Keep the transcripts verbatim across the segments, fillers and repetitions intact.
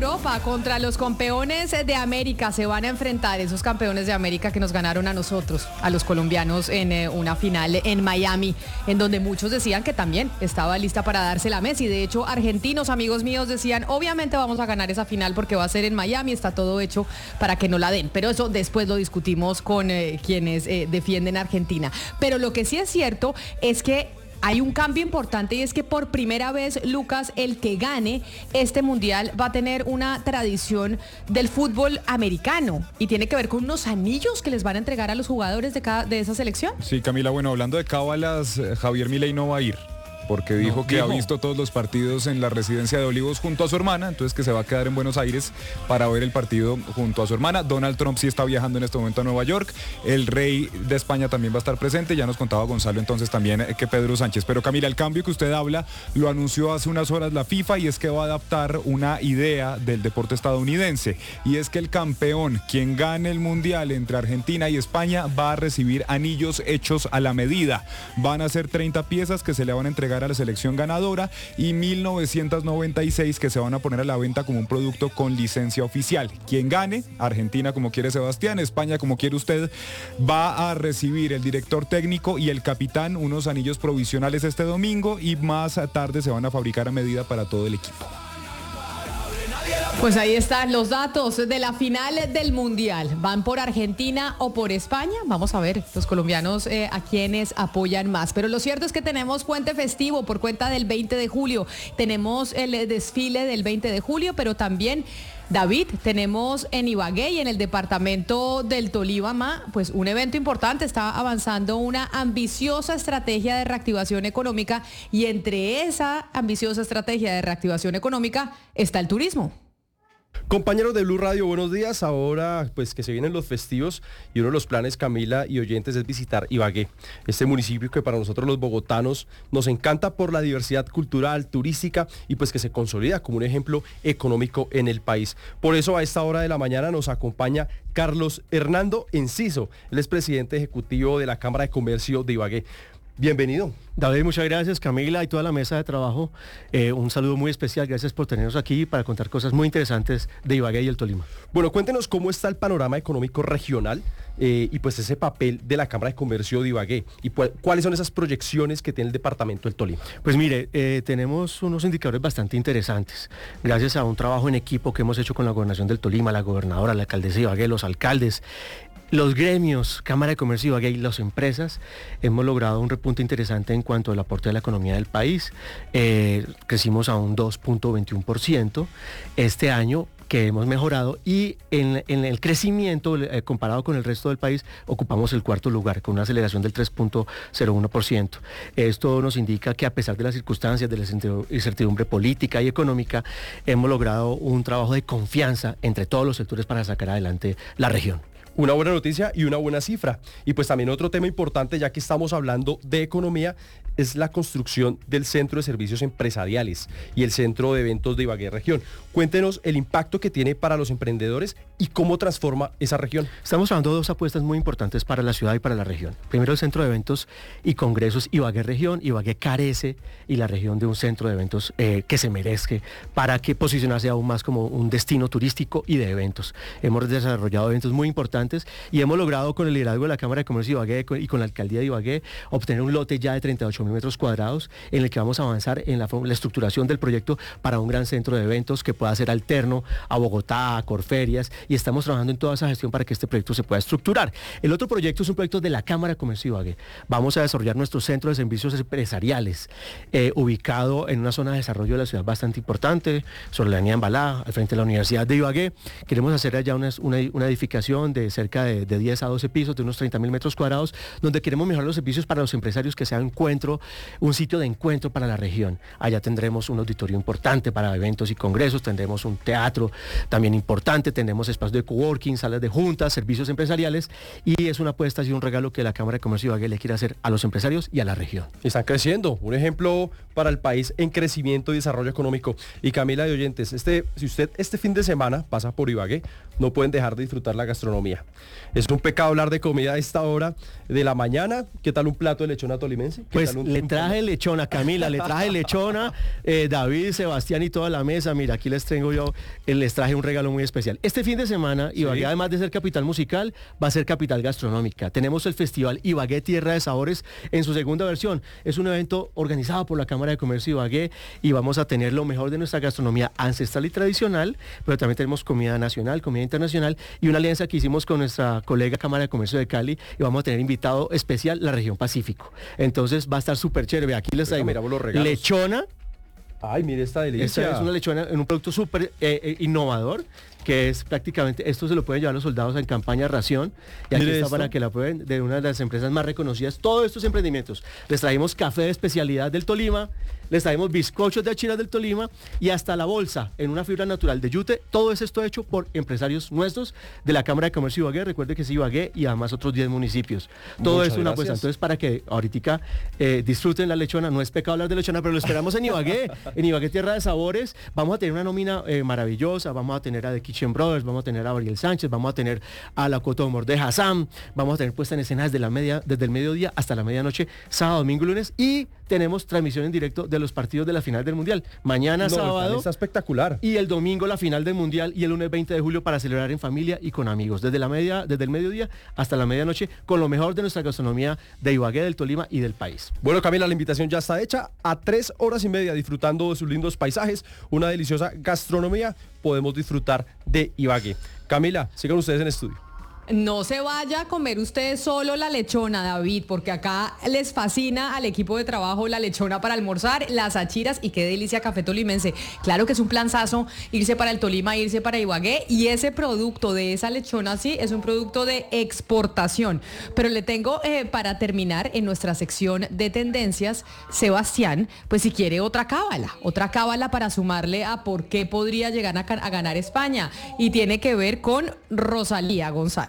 Europa contra los campeones de América. Se van a enfrentar esos campeones de América que nos ganaron a nosotros, a los colombianos, en eh, una final en Miami, en donde muchos decían que también estaba lista para dársela a Messi. De hecho, argentinos, amigos míos, decían, obviamente vamos a ganar esa final porque va a ser en Miami, está todo hecho para que no la den. Pero eso después lo discutimos con eh, quienes eh, defienden a Argentina. Pero lo que sí es cierto es que hay un cambio importante y es que por primera vez, Lucas, el que gane este mundial va a tener una tradición del fútbol americano y tiene que ver con unos anillos que les van a entregar a los jugadores de, cada, de esa selección. Sí, Camila, bueno, hablando de cábalas, Javier Milei no va a ir, porque dijo no, que dijo. ha visto todos los partidos en la residencia de Olivos junto a su hermana, entonces que se va a quedar en Buenos Aires para ver el partido junto a su hermana. Donald Trump sí está viajando en este momento a Nueva York, el rey de España también va a estar presente, ya nos contaba Gonzalo entonces también que Pedro Sánchez. Pero Camila, el cambio que usted habla lo anunció hace unas horas la FIFA y es que va a adaptar una idea del deporte estadounidense, y es que el campeón, quien gane el mundial entre Argentina y España, va a recibir anillos hechos a la medida. Van a ser treinta piezas que se le van a entregar a la selección ganadora y mil novecientos noventa y seis que se van a poner a la venta como un producto con licencia oficial. Quien gane, Argentina como quiere Sebastián, España como quiere usted, va a recibir el director técnico y el capitán unos anillos provisionales este domingo y más tarde se van a fabricar a medida para todo el equipo. Pues ahí están los datos de la final del Mundial. ¿Van por Argentina o por España? Vamos a ver los colombianos eh, a quienes apoyan más. Pero lo cierto es que tenemos puente festivo por cuenta del veinte de julio. Tenemos el desfile del veinte de julio, pero también, David, tenemos en Ibagué y en el departamento del Tolima, pues un evento importante. Está avanzando una ambiciosa estrategia de reactivación económica y entre esa ambiciosa estrategia de reactivación económica está el turismo. Compañeros de Blue Radio, buenos días. Ahora pues que se vienen los festivos y uno de los planes, Camila y oyentes, es visitar Ibagué, este municipio que para nosotros los bogotanos nos encanta por la diversidad cultural, turística y pues que se consolida como un ejemplo económico en el país. Por eso a esta hora de la mañana nos acompaña Carlos Hernando Enciso, él es presidente ejecutivo de la Cámara de Comercio de Ibagué. Bienvenido. David, muchas gracias, Camila y toda la mesa de trabajo. Eh, un saludo muy especial, gracias por tenernos aquí para contar cosas muy interesantes de Ibagué y el Tolima. Bueno, cuéntenos cómo está el panorama económico regional eh, y pues ese papel de la Cámara de Comercio de Ibagué y cuáles son esas proyecciones que tiene el departamento del Tolima. Pues mire, eh, tenemos unos indicadores bastante interesantes, gracias a un trabajo en equipo que hemos hecho con la Gobernación del Tolima, la gobernadora, la alcaldesa de Ibagué, los alcaldes, los gremios, Cámara de Comercio de Ibagué y las empresas. Hemos logrado un repunte interesante en cuanto al aporte de la economía del país. Eh, crecimos a un dos punto veintiuno por ciento este año, que hemos mejorado, y en, en el crecimiento eh, comparado con el resto del país ocupamos el cuarto lugar con una aceleración del tres punto cero uno por ciento. Esto nos indica que a pesar de las circunstancias de la incertidumbre política y económica, hemos logrado un trabajo de confianza entre todos los sectores para sacar adelante la región. Una buena noticia y una buena cifra. Y pues también otro tema importante, ya que estamos hablando de economía, es la construcción del Centro de Servicios Empresariales y el Centro de Eventos de Ibagué Región. Cuéntenos el impacto que tiene para los emprendedores y cómo transforma esa región. Estamos hablando de dos apuestas muy importantes para la ciudad y para la región. Primero, el Centro de Eventos y Congresos Ibagué Región. Ibagué carece y la región de un centro de eventos eh, que se merezca para que posicionarse aún más como un destino turístico y de eventos. Hemos desarrollado eventos muy importantes y hemos logrado, con el liderazgo de la Cámara de Comercio de Ibagué y con la Alcaldía de Ibagué, obtener un lote ya de treinta y ocho mil metros cuadrados en el que vamos a avanzar en la, la estructuración del proyecto para un gran centro de eventos que pueda ser alterno a Bogotá, a Corferias, y estamos trabajando en toda esa gestión para que este proyecto se pueda estructurar. El otro proyecto es un proyecto de la Cámara de Comercio de Ibagué. Vamos a desarrollar nuestro centro de servicios empresariales eh, ubicado en una zona de desarrollo de la ciudad bastante importante, sobre la avenida Embalá, al frente de la Universidad de Ibagué. Queremos hacer allá una, una, una edificación de cerca de, de diez a doce pisos, de unos treinta mil metros cuadrados, donde queremos mejorar los servicios para los empresarios, que sea un encuentro, un sitio de encuentro para la región. Allá tendremos un auditorio importante para eventos y congresos, tendremos un teatro también importante, tendremos espacios de coworking, salas de juntas, servicios empresariales, y es una apuesta y un regalo que la Cámara de Comercio de Ibagué le quiere hacer a los empresarios y a la región. Están creciendo, un ejemplo para el país en crecimiento y desarrollo económico. Y Camila de oyentes, este, si usted este fin de semana pasa por Ibagué, no pueden dejar de disfrutar la gastronomía. Es un pecado hablar de comida a esta hora de la mañana. ¿Qué tal un plato de lechona tolimense? Pues un... le traje lechona, Camila, le traje lechona, eh, David, Sebastián y toda la mesa. Mira, aquí les tengo yo, eh, les traje un regalo muy especial. Este fin de semana, Ibagué, sí, además de ser capital musical, va a ser capital gastronómica. Tenemos el festival Ibagué Tierra de Sabores en su segunda versión. Es un evento organizado por la Cámara de Comercio Ibagué y vamos a tener lo mejor de nuestra gastronomía ancestral y tradicional, pero también tenemos comida nacional, comida internacional y una alianza que hicimos con nuestra colega Cámara de Comercio de Cali y vamos a tener invitado especial la región Pacífico. Entonces va a estar súper chévere. Aquí les traigo lechona. Ay, mire esta delicia. Esta es una lechona en un producto súper eh, eh, innovador, que es prácticamente, esto se lo pueden llevar los soldados en campaña ración, y aquí Mire está esto. para que la prueben, de una de las empresas más reconocidas, todos estos emprendimientos. Les traemos café de especialidad del Tolima, les traemos bizcochos de achiras del Tolima y hasta la bolsa en una fibra natural de yute. Todo es esto hecho por empresarios nuestros de la Cámara de Comercio Ibagué. Recuerde que es Ibagué y además otros diez municipios. Todo Muchas es una gracias. apuesta. Entonces, para que ahorita eh, disfruten la lechona, no es pecado hablar de lechona, pero lo esperamos en Ibagué, en Ibagué Tierra de Sabores. Vamos a tener una nómina eh, maravillosa, vamos a tener a The Kitchen Brothers, vamos a tener a Ariel Sánchez, vamos a tener a la Cotomor de Hassan, vamos a tener puesta en escena desde, la media, desde el mediodía hasta la medianoche, sábado, domingo, lunes, y tenemos transmisión en directo de los partidos de la final del Mundial. Mañana, no, sábado. Está espectacular. Y el domingo la final del Mundial y el lunes veinte de julio para celebrar en familia y con amigos. Desde la media, desde el mediodía hasta la medianoche, con lo mejor de nuestra gastronomía de Ibagué, del Tolima y del país. Bueno, Camila, la invitación ya está hecha. A tres horas y media disfrutando de sus lindos paisajes, una deliciosa gastronomía, podemos disfrutar de Ibagué. Camila, sigan ustedes en estudio. No se vaya a comer usted solo la lechona, David, porque acá les fascina al equipo de trabajo la lechona para almorzar, las achiras y qué delicia café tolimense. Claro que es un planzazo irse para el Tolima, irse para Ibagué, y ese producto de esa lechona sí es un producto de exportación. Pero le tengo eh, para terminar en nuestra sección de tendencias, Sebastián, pues si quiere otra cábala, otra cábala para sumarle a por qué podría llegar a, a ganar España, y tiene que ver con Rosalía, Gonzalo.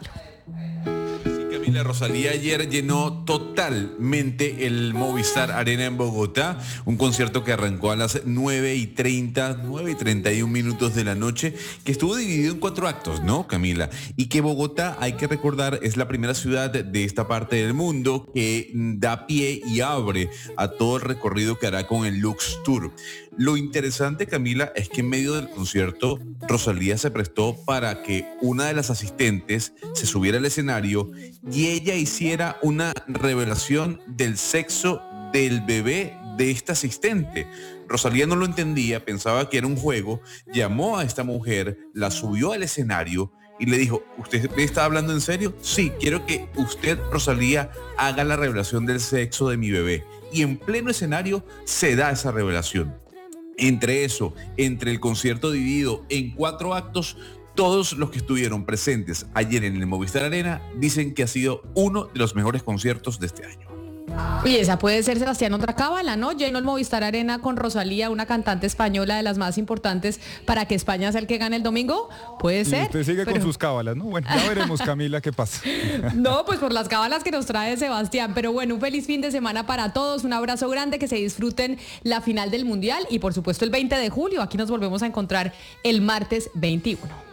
Camila, Rosalía ayer llenó totalmente el Movistar Arena en Bogotá, un concierto que arrancó a las nueve y treinta, nueve y treinta y un minutos de la noche, que estuvo dividido en cuatro actos, ¿no, Camila? Y que Bogotá, hay que recordar, es la primera ciudad de esta parte del mundo que da pie y abre a todo el recorrido que hará con el Lux Tour. Lo interesante, Camila, es que en medio del concierto, Rosalía se prestó para que una de las asistentes se subiera al escenario y ella hiciera una revelación del sexo del bebé de esta asistente. Rosalía no lo entendía, pensaba que era un juego, llamó a esta mujer, la subió al escenario y le dijo, ¿usted me está hablando en serio? Sí, quiero que usted, Rosalía, haga la revelación del sexo de mi bebé. Y en pleno escenario se da esa revelación. Entre eso, entre el concierto dividido en cuatro actos, todos los que estuvieron presentes ayer en el Movistar Arena dicen que ha sido uno de los mejores conciertos de este año. Y esa puede ser, Sebastián, otra cábala, ¿no? Lleno el Movistar Arena con Rosalía, una cantante española de las más importantes, para que España sea el que gane el domingo. Puede ser. Y usted sigue pero... con sus cábalas, ¿no? Bueno, ya veremos, Camila, qué pasa. No, pues por las cábalas que nos trae Sebastián. Pero bueno, un feliz fin de semana para todos. Un abrazo grande, que se disfruten la final del Mundial y por supuesto el veinte de julio. Aquí nos volvemos a encontrar el martes veintiuno.